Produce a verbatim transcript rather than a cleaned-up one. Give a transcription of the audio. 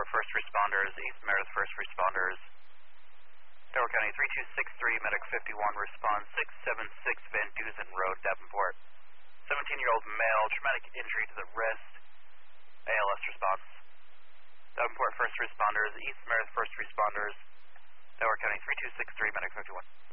first responders, East Meredith first responders. Delaware County three two six three, medic fifty-one, response six seven six Van Dusen Road, Davenport. seventeen-year-old male, traumatic injury to the wrist, A L S response. Davenport first responders, East Meredith first responders, Delaware County three two six three, medic fifty-one.